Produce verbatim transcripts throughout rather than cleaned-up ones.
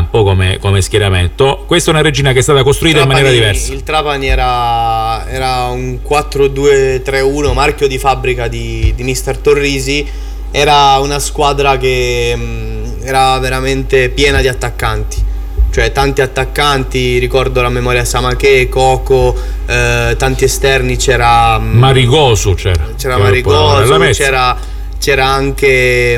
campo come, come schieramento. Questa è una Regina che è stata costruita Trapani, in maniera diversa. Il Trapani era, era un quattro due tre uno, marchio di fabbrica di, di mister Torrisi. Era una squadra che mh, era veramente piena di attaccanti, cioè tanti attaccanti, ricordo la memoria Samaché, Coco, eh, tanti esterni, c'era mh, Marigosu, c'era, c'era Marigosu, c'era, c'era anche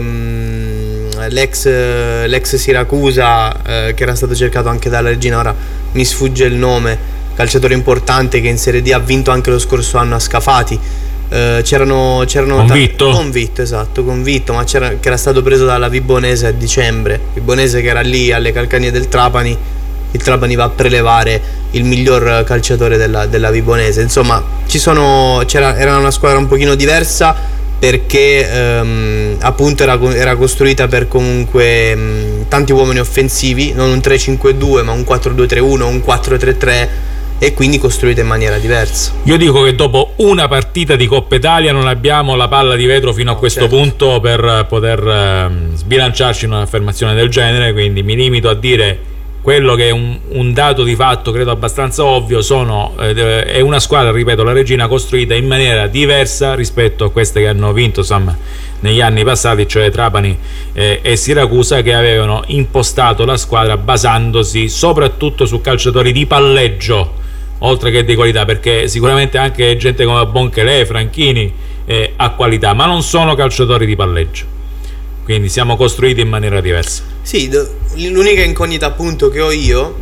mh, l'ex, l'ex Siracusa, eh, che era stato cercato anche dalla Regina, ora mi sfugge il nome, calciatore importante che in Serie D ha vinto anche lo scorso anno a Scafati. Uh, c'erano, c'erano Convitto? T- convitto, esatto, convitto, ma c'era, che era stato preso dalla Vibonese a dicembre. Vibonese che era lì alle calcagnie del Trapani. Il Trapani va a prelevare il miglior calciatore della, della Vibonese. Insomma, ci sono, c'era, era una squadra un pochino diversa perché um, appunto era, era costruita per comunque um, tanti uomini offensivi, non un tre cinque due ma un quattro due tre uno, un quattro tre tre, e quindi costruita in maniera diversa. Io dico che dopo una partita di Coppa Italia non abbiamo la palla di vetro fino a no, questo certo. punto per poter eh, sbilanciarci in un'affermazione del genere, quindi mi limito a dire quello che è un, un dato di fatto credo abbastanza ovvio. Sono eh, è una squadra, ripeto, la Regina, costruita in maniera diversa rispetto a queste che hanno vinto insomma negli anni passati, cioè Trapani eh, e Siracusa, che avevano impostato la squadra basandosi soprattutto su calciatori di palleggio oltre che di qualità, perché sicuramente anche gente come Bonchelè, Franchini eh, ha qualità, ma non sono calciatori di palleggio, quindi siamo costruiti in maniera diversa. Sì, l'unica incognita appunto che ho io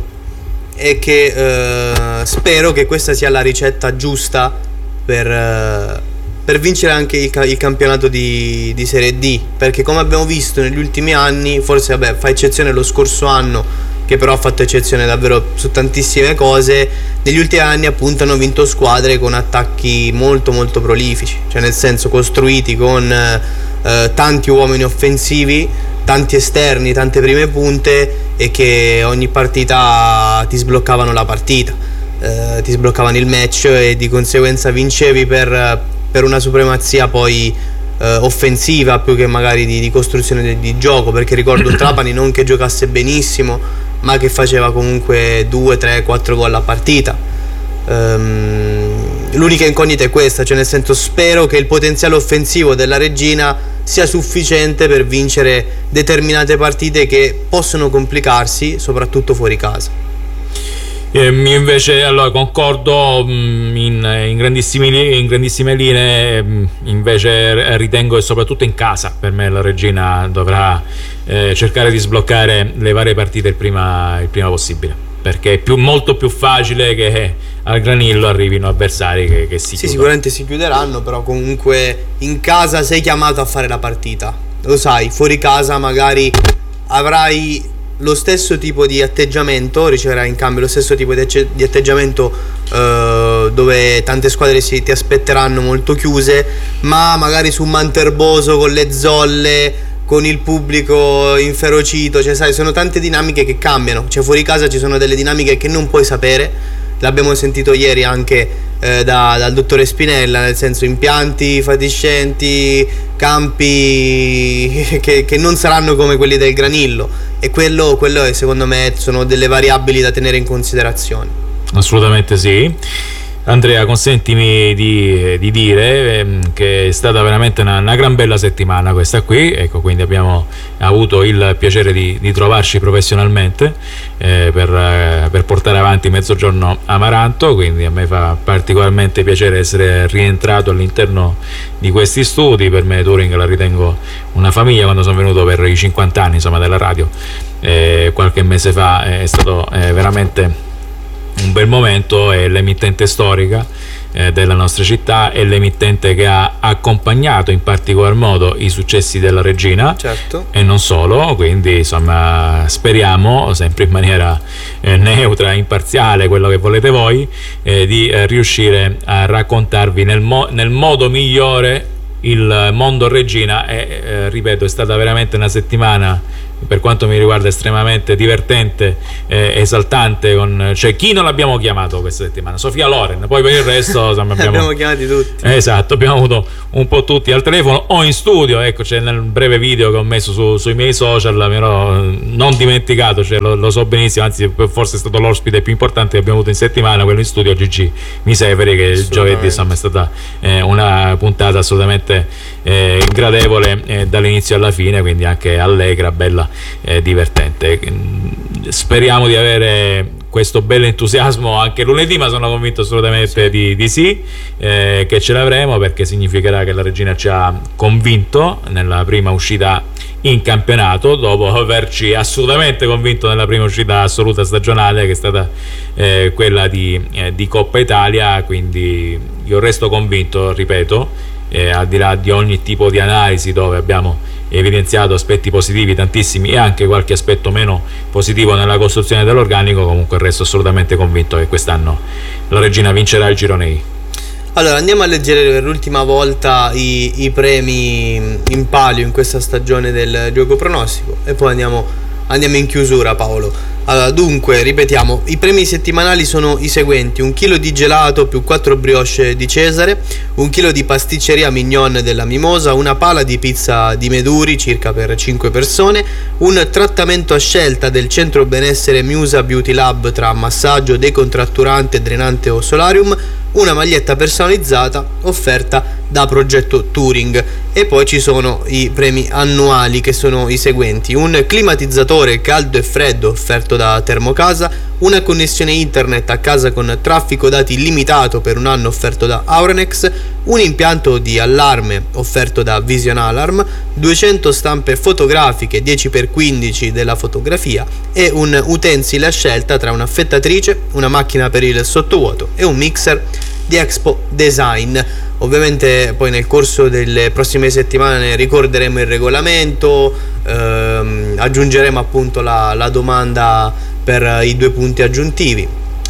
è che eh, spero che questa sia la ricetta giusta per, eh, per vincere anche il, il campionato di, di Serie D, perché come abbiamo visto negli ultimi anni, forse vabbè fa eccezione lo scorso anno che però ha fatto eccezione davvero su tantissime cose, negli ultimi anni appunto hanno vinto squadre con attacchi molto molto prolifici, cioè nel senso costruiti con eh, tanti uomini offensivi, tanti esterni, tante prime punte, e che ogni partita ti sbloccavano la partita, eh, ti sbloccavano il match e di conseguenza vincevi per, per una supremazia poi eh, offensiva più che magari di, di costruzione di, di gioco, perché ricordo il Trapani non che giocasse benissimo, ma che faceva comunque due, tre, quattro gol a partita. Um, l'unica incognita è questa, cioè nel senso spero che il potenziale offensivo della Regina sia sufficiente per vincere determinate partite che possono complicarsi soprattutto fuori casa. Eh, invece allora concordo mh, in, in, grandissimi, in grandissime linee, mh, invece ritengo che soprattutto in casa per me la Regina dovrà eh, cercare di sbloccare le varie partite il prima, il prima possibile, perché è più, molto più facile che al Granillo arrivino avversari che, che si sì, chiudono. Sicuramente si chiuderanno, però comunque in casa sei chiamato a fare la partita, lo sai, fuori casa magari avrai lo stesso tipo di atteggiamento, riceverai in cambio lo stesso tipo di, acce- di atteggiamento eh, dove tante squadre si, ti aspetteranno molto chiuse, ma magari su Manterboso con le zolle, con il pubblico inferocito, cioè sai, sono tante dinamiche che cambiano, cioè fuori casa ci sono delle dinamiche che non puoi sapere, l'abbiamo sentito ieri anche eh, da, dal dottore Spinella, nel senso impianti fatiscenti, campi che, che non saranno come quelli del Granillo, e quello, quello è, secondo me sono delle variabili da tenere in considerazione. Assolutamente sì. Andrea, consentimi di, di dire ehm, che è stata veramente una, una gran bella settimana questa qui, ecco, quindi abbiamo avuto il piacere di, di trovarci professionalmente eh, per, eh, per portare avanti Mezzogiorno Amaranto, quindi a me fa particolarmente piacere essere rientrato all'interno di questi studi. Per me Touring la ritengo una famiglia, quando sono venuto per i cinquanta anni insomma della radio eh, qualche mese fa è stato eh, veramente un bel momento. È l'emittente storica eh, della nostra città, è l'emittente che ha accompagnato in particolar modo i successi della Regina, certo, e non solo, quindi insomma speriamo sempre in maniera eh, neutra, imparziale, quello che volete voi, eh, di eh, riuscire a raccontarvi nel, mo- nel modo migliore il mondo Regina. E eh, ripeto, è stata veramente una settimana per quanto mi riguarda estremamente divertente, eh, esaltante, con, cioè chi non l'abbiamo chiamato questa settimana? Sofia Loren, poi per il resto insomma, abbiamo, abbiamo chiamati tutti. Esatto, abbiamo avuto un po' tutti al telefono o in studio, ecco, c'è nel breve video che ho messo su, sui miei social, però non dimenticato, cioè, lo, lo so benissimo, anzi forse è stato l'ospite più importante che abbiamo avuto in settimana, quello in studio, Gigi Miseveri, che il giovedì insomma è stata eh, una puntata assolutamente eh, gradevole eh, dall'inizio alla fine, quindi anche allegra, bella, eh, divertente. Speriamo di avere questo bel entusiasmo anche lunedì, ma sono convinto assolutamente sì. di, di sì, eh, che ce l'avremo, perché significherà che la Regina ci ha convinto nella prima uscita in campionato, dopo averci assolutamente convinto nella prima uscita assoluta stagionale, che è stata eh, quella di, eh, di Coppa Italia. Quindi io resto convinto, ripeto, eh, al di là di ogni tipo di analisi dove abbiamo evidenziato aspetti positivi tantissimi e anche qualche aspetto meno positivo nella costruzione dell'organico, comunque resto assolutamente convinto che quest'anno la Regina vincerà il girone I. Allora andiamo a leggere per l'ultima volta i, i premi in palio in questa stagione del gioco pronostico e poi andiamo, andiamo in chiusura, Paolo. Allora, dunque, ripetiamo, i premi settimanali sono i seguenti: un chilo di gelato più quattro brioche di Cesare, un chilo di pasticceria Mignon della Mimosa, una pala di pizza di Meduri circa per cinque persone, un trattamento a scelta del centro benessere Musa Beauty Lab tra massaggio, decontratturante, drenante o solarium, una maglietta personalizzata offerta da Progetto Turing. E poi ci sono i premi annuali, che sono i seguenti: un climatizzatore caldo e freddo offerto da Termocasa, una connessione internet a casa con traffico dati limitato per un anno offerto da Aurenex, un impianto di allarme offerto da Vision Alarm, duecento stampe fotografiche dieci per quindici della fotografia e un utensile a scelta tra un'affettatrice, una macchina per il sottovuoto e un mixer di Expo Design. Ovviamente poi nel corso delle prossime settimane ricorderemo il regolamento, ehm, aggiungeremo appunto la, la domanda per i due punti aggiuntivi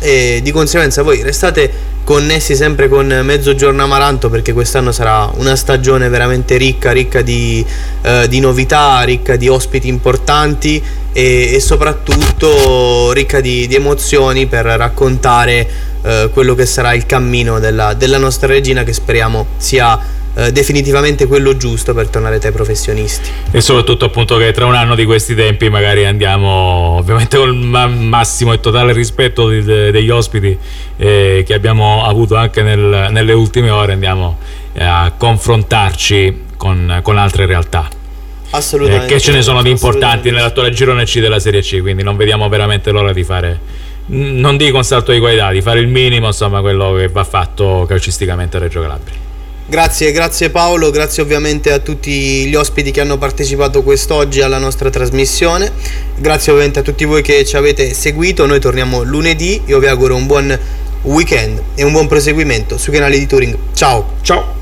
e di conseguenza voi restate connessi sempre con Mezzogiorno Amaranto, perché quest'anno sarà una stagione veramente ricca, ricca di, eh, di novità, ricca di ospiti importanti e, e soprattutto ricca di, di emozioni per raccontare Uh, quello che sarà il cammino della, della nostra regina, che speriamo sia uh, definitivamente quello giusto per tornare ai professionisti. E soprattutto appunto che tra un anno di questi tempi magari andiamo, ovviamente con il ma- massimo e totale rispetto di, de, degli ospiti eh, che abbiamo avuto anche nel, nelle ultime ore, andiamo eh, a confrontarci con, con altre realtà. Assolutamente. Eh, che ce ne sono di importanti nell'attuale girone C della Serie C, quindi non vediamo veramente l'ora di fare, non dico un salto di qualità, di fare il minimo, insomma, quello che va fatto calcisticamente a Reggio Calabria. Grazie, grazie Paolo, grazie ovviamente a tutti gli ospiti che hanno partecipato quest'oggi alla nostra trasmissione, grazie ovviamente a tutti voi che ci avete seguito. Noi torniamo lunedì, io vi auguro un buon weekend e un buon proseguimento sui canali di Turing. Ciao. Ciao.